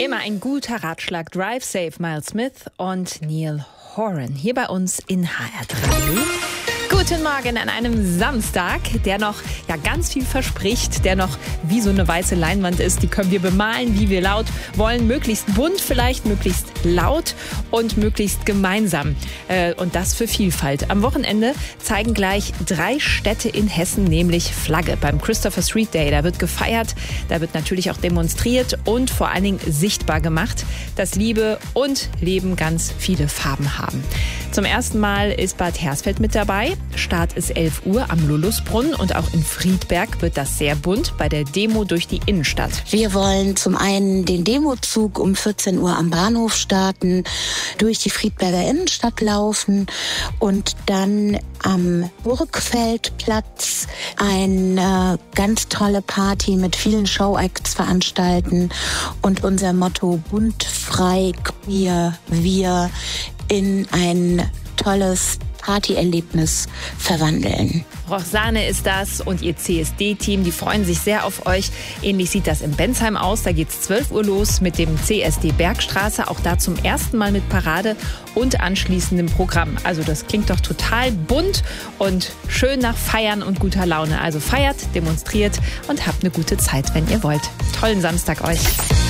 Immer ein guter Ratschlag. Drive Safe, Miles Smith und Neil Horan. Hier bei uns in HR3. Guten Morgen an einem Samstag, der noch ganz viel verspricht, der noch wie so eine weiße Leinwand ist. Die können wir bemalen, wie wir laut wollen. Möglichst bunt vielleicht, möglichst laut und möglichst gemeinsam. Und das für Vielfalt. Am Wochenende zeigen gleich 3 Städte in Hessen nämlich Flagge beim Christopher Street Day. Da wird gefeiert, da wird natürlich auch demonstriert und vor allen Dingen sichtbar gemacht, dass Liebe und Leben ganz viele Farben haben. Zum ersten Mal ist Bad Hersfeld mit dabei. Start ist 11 Uhr am Lulusbrunnen und auch in Friedberg wird das sehr bunt bei der Demo durch die Innenstadt. Wir wollen zum einen den Demozug um 14 Uhr am Bahnhof starten, durch die Friedberger Innenstadt laufen und dann am Burgfeldplatz eine ganz tolle Party mit vielen Showacts veranstalten und unser Motto bunt, frei, queer, wir in ein tolles Partyerlebnis verwandeln. Roxane ist das und ihr CSD-Team, die freuen sich sehr auf euch. Ähnlich sieht das in Bensheim aus. Da geht's 12 Uhr los mit dem CSD Bergstraße. Auch da zum ersten Mal mit Parade und anschließendem Programm. Also das klingt doch total bunt und schön nach Feiern und guter Laune. Also feiert, demonstriert und habt eine gute Zeit, wenn ihr wollt. Tollen Samstag euch.